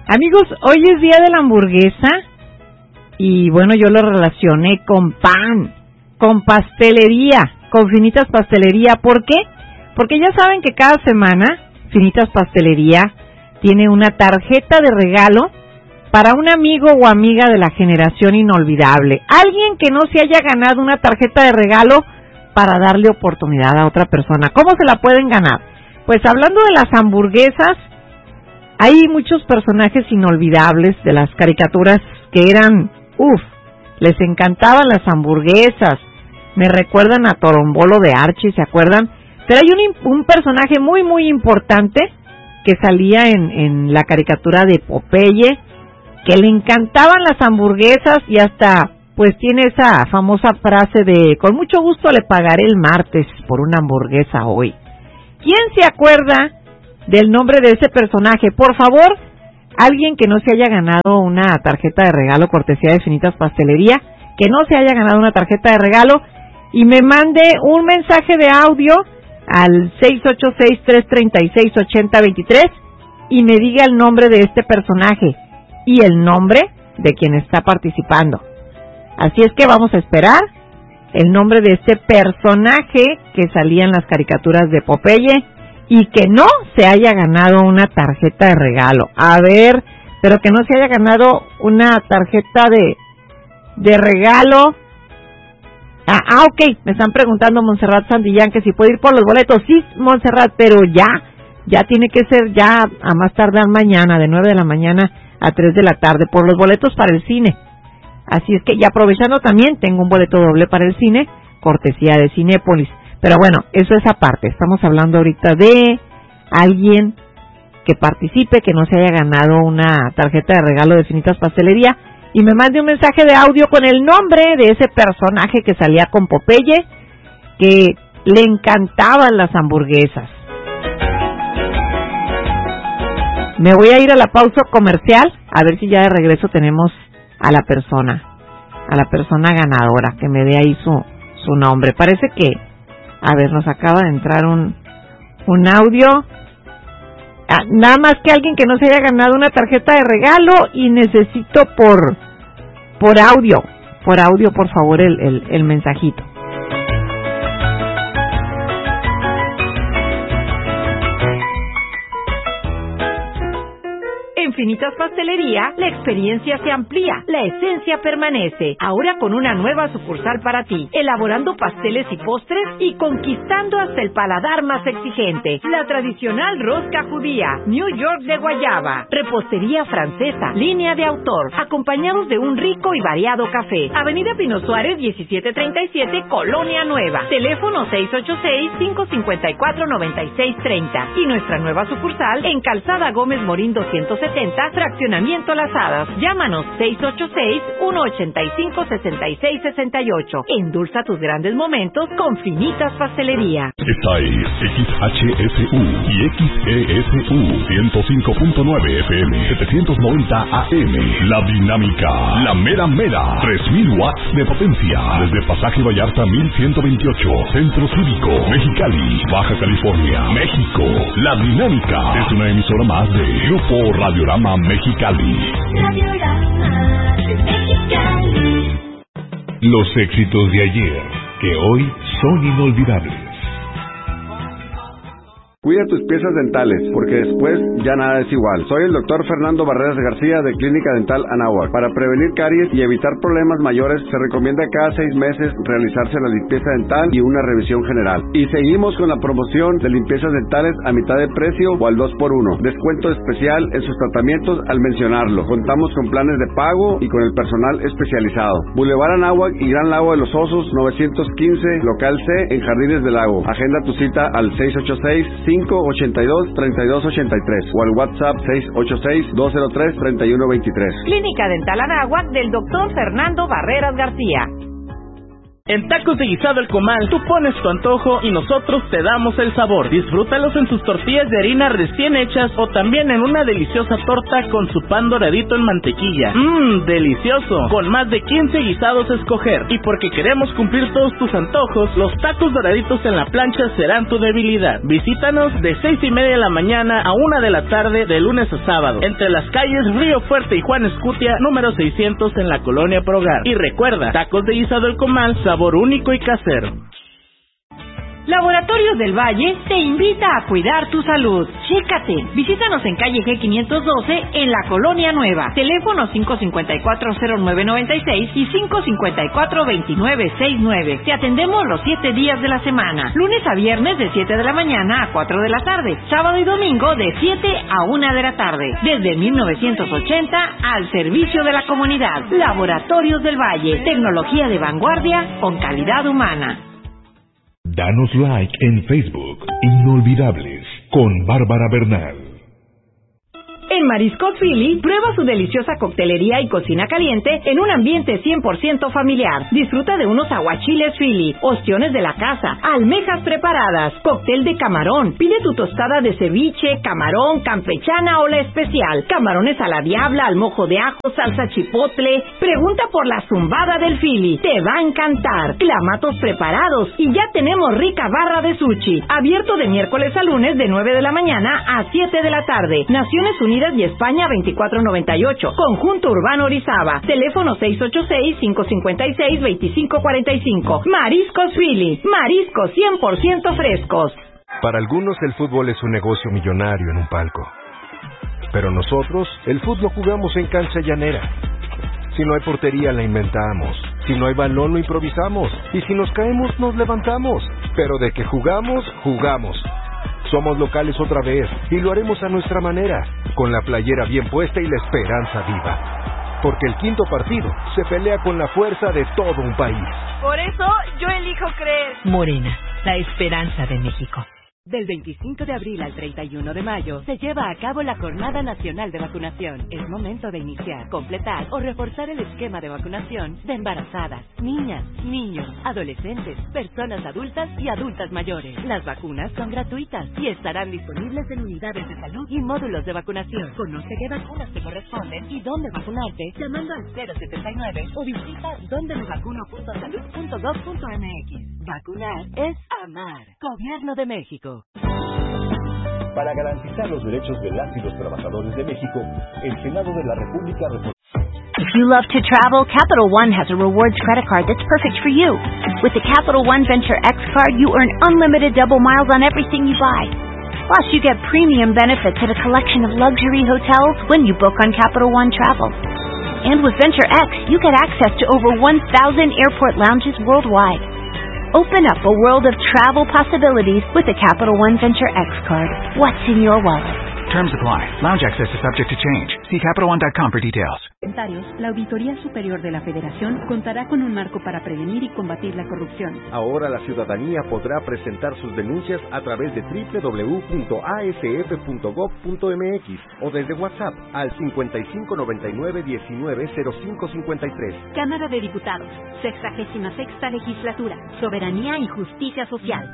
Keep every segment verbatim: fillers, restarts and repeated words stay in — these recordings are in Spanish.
Amigos, hoy es día de la hamburguesa y bueno, yo lo relacioné con pan, con pastelería, con Finitas Pastelería. ¿Por qué? Porque ya saben que cada semana Finitas Pastelería tiene una tarjeta de regalo para un amigo o amiga de la generación inolvidable. Alguien que no se haya ganado una tarjeta de regalo para darle oportunidad a otra persona. ¿Cómo se la pueden ganar? Pues hablando de las hamburguesas, hay muchos personajes inolvidables de las caricaturas que eran, uff, les encantaban las hamburguesas. Me recuerdan a Torombolo de Archie, ¿se acuerdan? Pero hay un, un personaje muy, muy importante que salía en, en la caricatura de Popeye, que le encantaban las hamburguesas y hasta, pues, tiene esa famosa frase de, con mucho gusto le pagaré el martes por una hamburguesa hoy. ¿Quién se acuerda del nombre de ese personaje? Por favor, alguien que no se haya ganado una tarjeta de regalo cortesía de Finitas Pastelería, que no se haya ganado una tarjeta de regalo, y me mande un mensaje de audio al seis ocho seis, tres tres seis, ocho cero dos tres y me diga el nombre de este personaje y el nombre de quien está participando. Así es que vamos a esperar el nombre de este personaje que salía en las caricaturas de Popeye y que no se haya ganado una tarjeta de regalo. A ver, pero que no se haya ganado una tarjeta de, de regalo. Ah, ah, ok, me están preguntando Montserrat Santillán que si puede ir por los boletos. Sí, Montserrat, pero ya, ya tiene que ser ya a más tardar mañana, de nueve de la mañana a tres de la tarde, por los boletos para el cine. Así es que, y aprovechando también, tengo un boleto doble para el cine, cortesía de Cinépolis. Pero bueno, eso es aparte. Estamos hablando ahorita de alguien que participe, que no se haya ganado una tarjeta de regalo de Finitas Pastelería, y me mande un mensaje de audio con el nombre de ese personaje que salía con Popeye, que le encantaban las hamburguesas. Me voy a ir a la pausa comercial, a ver si ya de regreso tenemos a la persona, a la persona ganadora, que me dé ahí su, su nombre. Parece que, a ver, nos acaba de entrar un, un audio. Ah, nada más que alguien que no se haya ganado una tarjeta de regalo y necesito por, por audio, por audio, por favor, el, el, el mensajito. En Finitas Pastelería, la experiencia se amplía, la esencia permanece. Ahora con una nueva sucursal para ti, elaborando pasteles y postres y conquistando hasta el paladar más exigente. La tradicional rosca judía, New York de guayaba, repostería francesa, línea de autor, acompañados de un rico y variado café. Avenida Pino Suárez, diecisiete treinta y siete, Colonia Nueva. Teléfono seis ocho seis, cinco cinco cuatro, nueve seis tres cero. Y nuestra nueva sucursal en Calzada Gómez Morín doscientos setenta, Fraccionamiento Las Hadas. Llámanos seis ocho seis, uno ocho cinco, seis seis seis ocho. Endulza tus grandes momentos con Finitas Pastelería. Esta es X H S U y X E S U ciento cinco punto nueve F M, setecientos noventa A M. La Dinámica, la mera mera, tres mil watts de potencia. Desde Pasaje Vallarta mil ciento veintiocho, Centro Cívico, Mexicali, Baja California, México. La Dinámica es una emisora más de Grupo Radiorama Mexicali. Radiorama Mexicali. Los éxitos de ayer, que hoy son inolvidables. Cuida tus piezas dentales, porque después ya nada es igual. Soy el doctor Fernando Barreras García de Clínica Dental Anáhuac. Para prevenir caries y evitar problemas mayores, se recomienda cada seis meses realizarse la limpieza dental y una revisión general. Y seguimos con la promoción de limpiezas dentales a mitad de precio o al dos por uno. Descuento especial en sus tratamientos al mencionarlo. Contamos con planes de pago y con el personal especializado. Boulevard Anáhuac y Gran Lago de los Osos, novecientos quince, local C, en Jardines del Lago. Agenda tu cita al seis ocho seis, cinco ocho dos, tres dos ocho tres o al WhatsApp seis ocho seis, dos cero tres, tres uno dos tres. Clínica Dental Anáhuac del doctor Fernando Barreras García. En Tacos de Guisado El Comal, tú pones tu antojo y nosotros te damos el sabor. Disfrútalos en sus tortillas de harina recién hechas o también en una deliciosa torta con su pan doradito en mantequilla. Mmm, delicioso. Con más de quince guisados a escoger. Y porque queremos cumplir todos tus antojos, los tacos doraditos en la plancha serán tu debilidad. Visítanos de seis y media de la mañana a una de la tarde de lunes a sábado. Entre las calles Río Fuerte y Juan Escutia, número seiscientos en la Colonia Progar. Y recuerda, Tacos de Guisado El Comal, sabor único y casero. Laboratorios del Valle te invita a cuidar tu salud. Chécate. Visítanos en calle G quinientos doce en la Colonia Nueva. Teléfono cinco cinco cuatro cero nueve nueve seis y cinco cinco cuatro dos nueve seis nueve. Te atendemos los siete días de la semana. Lunes a viernes de siete de la mañana a cuatro de la tarde. Sábado y domingo de siete a una de la tarde. Desde mil novecientos ochenta al servicio de la comunidad. Laboratorios del Valle. Tecnología de vanguardia con calidad humana. Danos like en Facebook. Inolvidables con Bárbara Bernal. En Mariscos Philly, prueba su deliciosa coctelería y cocina caliente en un ambiente cien por ciento familiar. Disfruta de unos aguachiles Philly, ostiones de la casa, almejas preparadas, cóctel de camarón. Pide tu tostada de ceviche, camarón, campechana o la especial. Camarones a la diabla, al mojo de ajo, salsa chipotle. Pregunta por la zumbada del Philly. Te va a encantar. Clamatos preparados y ya tenemos rica barra de sushi. Abierto de miércoles a lunes de nueve de la mañana a siete de la tarde. Naciones Unidas y España veinticuatro noventa y ocho. Conjunto Urbano Orizaba. Teléfono seis ocho seis, cinco cinco seis, dos cinco cuatro cinco. Mariscos Philly. Mariscos cien por ciento frescos. Para algunos el fútbol es un negocio millonario en un palco. Pero nosotros, el fútbol jugamos en cancha llanera. Si no hay portería, la inventamos. Si no hay balón, lo improvisamos. Y si nos caemos, nos levantamos. Pero de que jugamos, jugamos. Somos locales otra vez y lo haremos a nuestra manera, con la playera bien puesta y la esperanza viva. Porque el quinto partido se pelea con la fuerza de todo un país. Por eso yo elijo creer. Morena, la esperanza de México. Del veinticinco de abril al treinta y uno de mayo se lleva a cabo la Jornada Nacional de Vacunación. Es momento de iniciar, completar o reforzar el esquema de vacunación de embarazadas, niñas, niños, adolescentes, personas adultas y adultas mayores. Las vacunas son gratuitas y estarán disponibles en unidades de salud y módulos de vacunación. Conoce qué vacunas te corresponden y dónde vacunarte llamando al cero setenta y nueve o visita donde me vacuno punto salud punto gov punto m x. Vacunar es amar. Gobierno de México. Para garantizar los derechos de las y los trabajadores de México, el Senado de la República reformó. If you love to travel, Capital One has a rewards credit card that's perfect for you. With the Capital One Venture X card, you earn unlimited double miles on everything you buy. Plus, you get premium benefits at a collection of luxury hotels when you book on Capital One Travel. And with Venture X, you get access to over one thousand airport lounges worldwide. Open up a world of travel possibilities with the Capital One Venture X card. What's in your wallet? Terms apply. Lounge access is subject to change. See Capital One dot com for details. La Auditoría Superior de la Federación contará con un marco para prevenir y combatir la corrupción. Ahora la ciudadanía podrá presentar sus denuncias a través de doble u doble u doble u punto a s f punto gov punto m x o desde WhatsApp al cincuenta y cinco noventa y nueve diecinueve cero cinco cincuenta y tres. Cámara de Diputados, sexagésima sexta Legislatura, Soberanía y Justicia Social.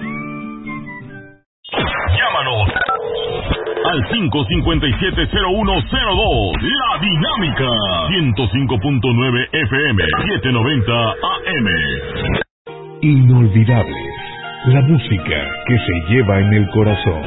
Llámanos al cinco cinco siete cero uno cero dos. La Dinámica ciento cinco punto nueve F M, setecientos noventa A M. Inolvidables. La música que se lleva en el corazón.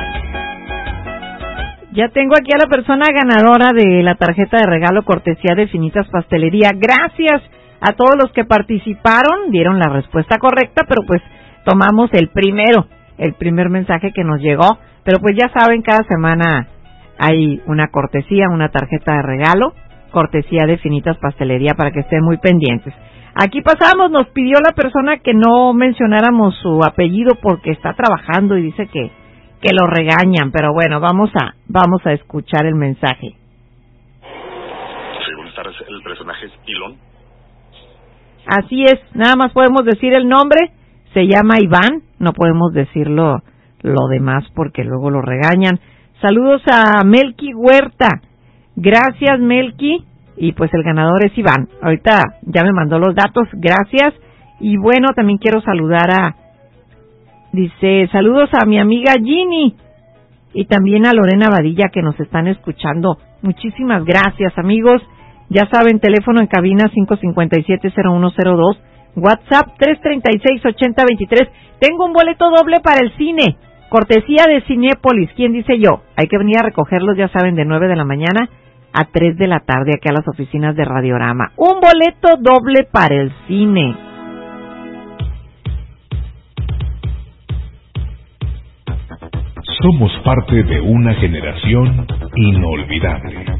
Ya tengo aquí a la persona ganadora de la tarjeta de regalo cortesía de Finitas Pastelería. Gracias a todos los que participaron, dieron la respuesta correcta, pero pues tomamos el primero, el primer mensaje que nos llegó. Pero pues ya saben, cada semana hay una cortesía, una tarjeta de regalo, cortesía de Finitas Pastelería para que estén muy pendientes. Aquí pasamos, nos pidió la persona que no mencionáramos su apellido porque está trabajando y dice que, que lo regañan, pero bueno, vamos a, vamos a escuchar el mensaje. Sí, buenas tardes, el personaje es Ilon. Así es, nada más podemos decir el nombre, se llama Iván, no podemos decirlo lo demás porque luego lo regañan. Saludos a Melqui Huerta. Gracias, Melqui. Y pues el ganador es Iván. Ahorita ya me mandó los datos. Gracias. Y bueno, también quiero saludar a, dice, saludos a mi amiga Ginny y también a Lorena Badilla que nos están escuchando. Muchísimas gracias, amigos. Ya saben, teléfono en cabina cinco cinco siete, cero uno cero dos, WhatsApp tres tres seis, ocho cero dos tres. Tengo un boleto doble para el cine, cortesía de Cinépolis. ¿Quién dice yo? Hay que venir a recogerlos, ya saben, de nueve de la mañana a tres de la tarde aquí a las oficinas de Radiorama. Un boleto doble para el cine. Somos parte de una generación inolvidable.